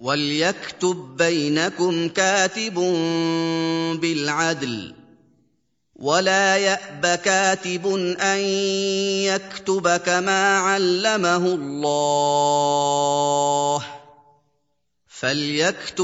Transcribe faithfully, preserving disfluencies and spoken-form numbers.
وَلْيَكْتُب بَّيْنَكُمْ كَاتِبٌ بِالْعَدْلِ ۚ وَلَا يَأْبَ كَاتِبٌ أَن يَكْتُبَ كَمَا عَلَّمَهُ اللَّهُ ۚ فَلْيَكْتُبْ